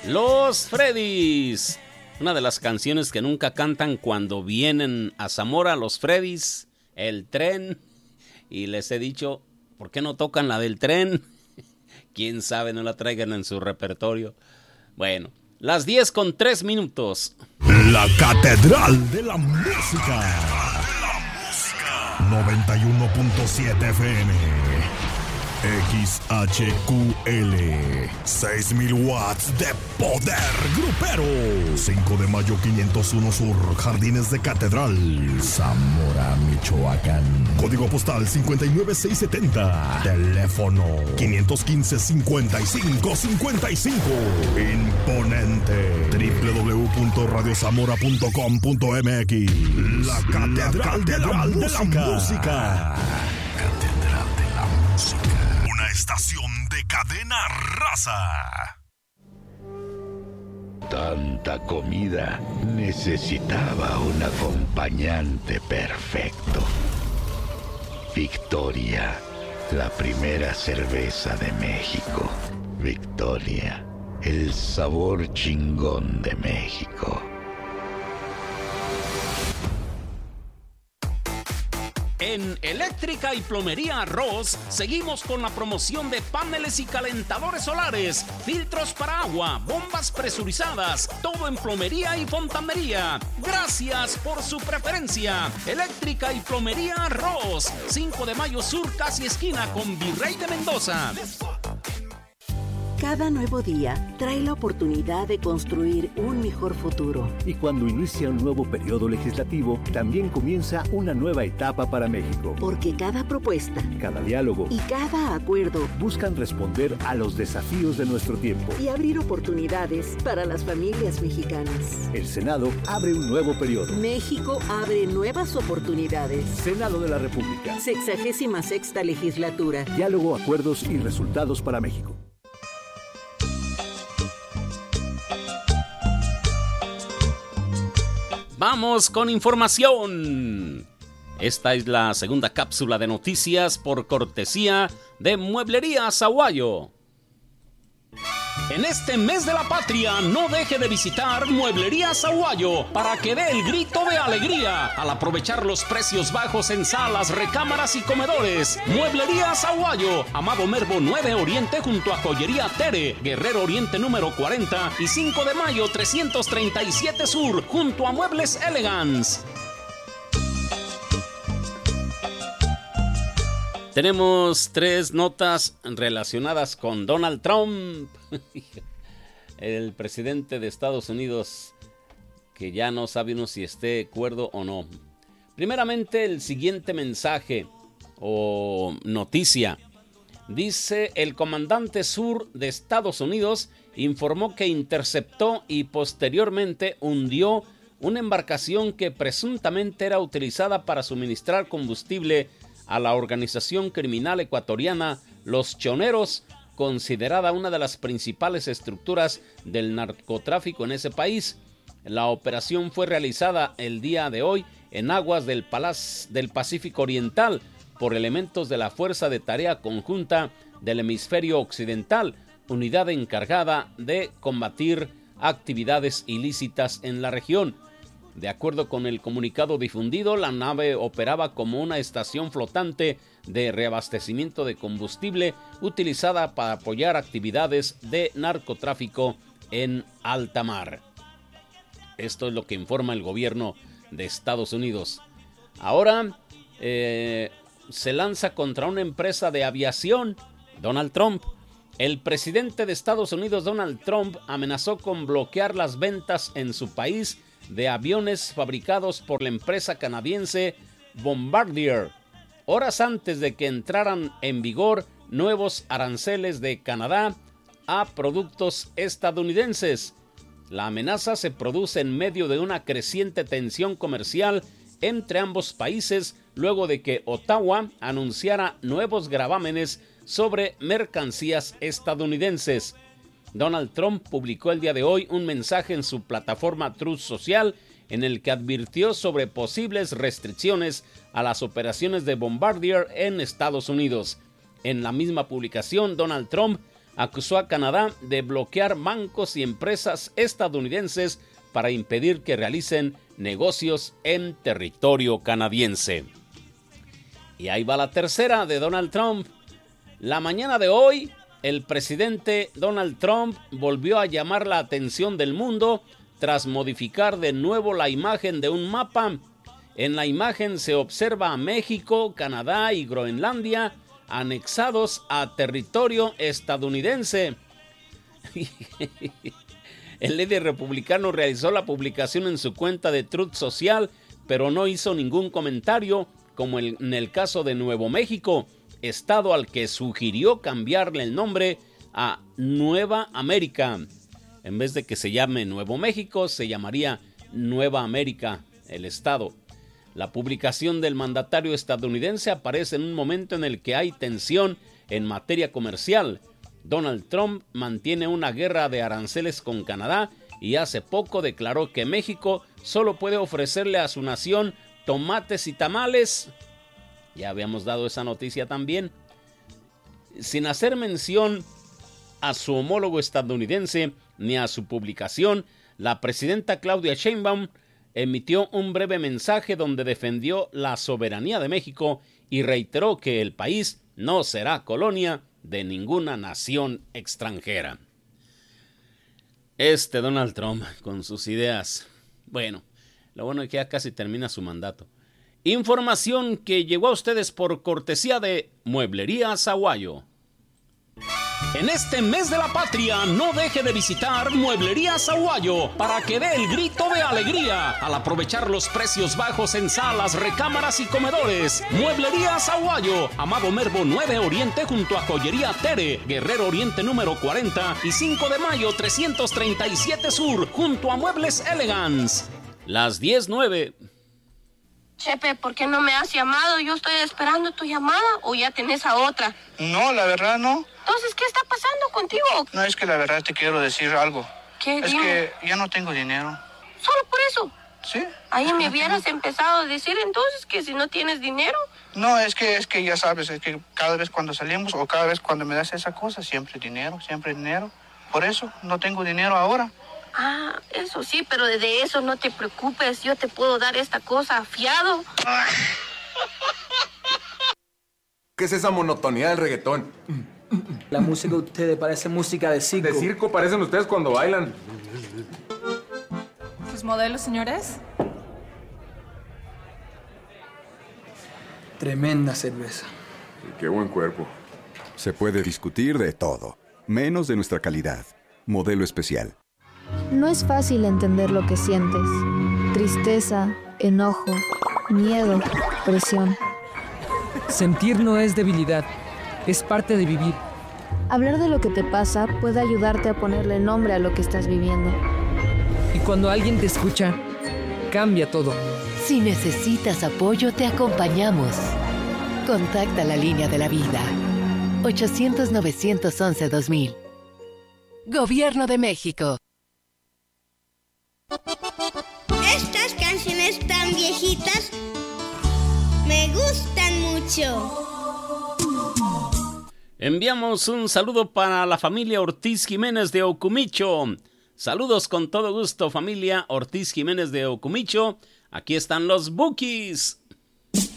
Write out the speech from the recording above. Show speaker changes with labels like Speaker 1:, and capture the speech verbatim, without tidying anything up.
Speaker 1: Los Freddys. Una de las canciones que nunca cantan cuando vienen a Zamora, los Freddys, el tren. Y les he dicho, ¿por qué no tocan la del tren? Quién sabe, no la traigan en su repertorio. Bueno, las diez con tres minutos.
Speaker 2: La Catedral de la Música. noventa y uno punto siete F M. X H Q L. seis mil watts de poder grupero. cinco de mayo quinientos uno Sur, Jardines de Catedral, Zamora, Michoacán. Código postal cincuenta y nueve seiscientos setenta. Teléfono quinientos quince, cincuenta y cinco cincuenta y cinco. Imponente. doble u doble u doble u punto radio zamora punto com punto m x. La Catedral, La Catedral de, la de la Música. Catedral de la Música. Una estación de cadena raza.
Speaker 3: Tanta comida necesitaba un acompañante perfecto. Victoria, la primera cerveza de México. Victoria, el sabor chingón de México.
Speaker 1: En Eléctrica y Plomería Arroz seguimos con la promoción de paneles y calentadores solares, filtros para agua, bombas presurizadas, todo en plomería y fontanería. Gracias por su preferencia. Eléctrica y Plomería Arroz, cinco de mayo Sur, casi esquina con Virrey de Mendoza.
Speaker 4: Cada nuevo día trae la oportunidad de construir un mejor futuro.
Speaker 5: Y cuando inicia un nuevo periodo legislativo, también comienza una nueva etapa para México.
Speaker 4: Porque cada propuesta,
Speaker 5: cada diálogo
Speaker 4: y cada acuerdo
Speaker 5: buscan responder a los desafíos de nuestro tiempo
Speaker 4: y abrir oportunidades para las familias mexicanas.
Speaker 5: El Senado abre un nuevo periodo.
Speaker 4: México abre nuevas oportunidades.
Speaker 5: Senado de la República.
Speaker 4: Sexagésima sexta legislatura.
Speaker 5: Diálogo, acuerdos y resultados para México.
Speaker 1: Vamos con información. Esta es la segunda cápsula de noticias por cortesía de Mueblería Sahuayo. En este mes de la patria, no deje de visitar Mueblería Sahuayo para que dé el grito de alegría al aprovechar los precios bajos en salas, recámaras y comedores. Mueblería Sahuayo, Amado Mervo nueve Oriente junto a Joyería Tere, Guerrero Oriente número cuarenta y cinco de mayo trescientos treinta y siete Sur junto a Muebles Elegance. Tenemos tres notas relacionadas con Donald Trump, el presidente de Estados Unidos, que ya no sabe uno si esté cuerdo o no. Primeramente, el siguiente mensaje o noticia. Dice: el comandante sur de Estados Unidos informó que interceptó y posteriormente hundió una embarcación que presuntamente era utilizada para suministrar combustible a la organización criminal ecuatoriana Los Choneros, considerada una de las principales estructuras del narcotráfico en ese país. La operación fue realizada el día de hoy en aguas del, Palaz- del Pacífico Oriental por elementos de la Fuerza de Tarea Conjunta del Hemisferio Occidental, unidad encargada de combatir actividades ilícitas en la región. De acuerdo con el comunicado difundido, la nave operaba como una estación flotante de reabastecimiento de combustible utilizada para apoyar actividades de narcotráfico en alta mar. Esto es lo que informa el gobierno de Estados Unidos. Ahora eh, se lanza contra una empresa de aviación, Donald Trump. El presidente de Estados Unidos, Donald Trump, amenazó con bloquear las ventas en su país de aviones fabricados por la empresa canadiense Bombardier, horas antes de que entraran en vigor nuevos aranceles de Canadá a productos estadounidenses. La amenaza se produce en medio de una creciente tensión comercial entre ambos países, luego de que Ottawa anunciara nuevos gravámenes sobre mercancías estadounidenses. Donald Trump publicó el día de hoy un mensaje en su plataforma Truth Social en el que advirtió sobre posibles restricciones a las operaciones de Bombardier en Estados Unidos. En la misma publicación, Donald Trump acusó a Canadá de bloquear bancos y empresas estadounidenses para impedir que realicen negocios en territorio canadiense. Y ahí va la tercera de Donald Trump. La mañana de hoy, el presidente Donald Trump volvió a llamar la atención del mundo tras modificar de nuevo la imagen de un mapa. En la imagen se observa a México, Canadá y Groenlandia anexados a territorio estadounidense. El líder republicano realizó la publicación en su cuenta de Truth Social, pero no hizo ningún comentario, como en el caso de Nuevo México, estado al que sugirió cambiarle el nombre a Nueva América. En vez de que se llame Nuevo México, se llamaría Nueva América, el estado. La publicación del mandatario estadounidense aparece en un momento en el que hay tensión en materia comercial. Donald Trump mantiene una guerra de aranceles con Canadá y hace poco declaró que México solo puede ofrecerle a su nación tomates y tamales. Ya habíamos dado esa noticia también. Sin hacer mención a su homólogo estadounidense ni a su publicación, la presidenta Claudia Sheinbaum emitió un breve mensaje donde defendió la soberanía de México y reiteró que el país no será colonia de ninguna nación extranjera. Este Donald Trump con sus ideas. Bueno, lo bueno es que ya casi termina su mandato. Información que llegó a ustedes por cortesía de Mueblería Zaguayo. En este mes de la patria, no deje de visitar Mueblería Zaguayo para que dé el grito de alegría al aprovechar los precios bajos en salas, recámaras y comedores. Mueblería Zaguayo, Amado Nervo nueve Oriente junto a Joyería Tere, Guerrero Oriente número cuarenta y cinco de mayo trescientos treinta y siete Sur junto a Muebles Elegance. Las diez nueve.
Speaker 6: Chepe, ¿por qué no me has llamado? Yo estoy esperando tu llamada, ¿o ya tenés a otra?
Speaker 7: No, la verdad no.
Speaker 6: Entonces, ¿qué está pasando contigo?
Speaker 7: No, es que la verdad te quiero decir algo.
Speaker 6: ¿Qué?
Speaker 7: Es
Speaker 6: Dime.
Speaker 7: que ya no tengo dinero.
Speaker 6: ¿Solo por eso?
Speaker 7: ¿Sí?
Speaker 6: Ahí
Speaker 7: Es que
Speaker 6: me
Speaker 7: no
Speaker 6: hubieras
Speaker 7: tengo.
Speaker 6: empezado a decir entonces que si no tienes dinero.
Speaker 7: No, es que, es que ya sabes, es que cada vez cuando salimos o cada vez cuando me das esa cosa, siempre dinero, siempre dinero. Por eso no tengo dinero ahora.
Speaker 6: Ah, eso sí, pero de eso no te preocupes. Yo te puedo dar esta cosa fiado.
Speaker 8: ¿Qué es esa monotonía del reggaetón?
Speaker 9: La música de ustedes parece música de circo.
Speaker 8: De circo parecen ustedes cuando bailan.
Speaker 10: ¿Sus modelos, señores?
Speaker 9: Tremenda cerveza.
Speaker 8: Y qué buen cuerpo.
Speaker 11: Se puede discutir de todo, menos de nuestra calidad. Modelo especial.
Speaker 12: No es fácil entender lo que sientes. Tristeza, enojo, miedo, presión.
Speaker 13: Sentir no es debilidad, es parte de vivir.
Speaker 12: Hablar de lo que te pasa puede ayudarte a ponerle nombre a lo que estás viviendo.
Speaker 13: Y cuando alguien te escucha, cambia todo.
Speaker 14: Si necesitas apoyo, te acompañamos. Contacta la línea de la vida. ochocientos, novecientos once, dos mil. Gobierno de México.
Speaker 15: Estas canciones tan viejitas me gustan mucho.
Speaker 1: Enviamos un saludo para la familia Ortiz Jiménez de Ocumicho. Saludos con todo gusto, familia Ortiz Jiménez de Ocumicho. Aquí están los Bookies.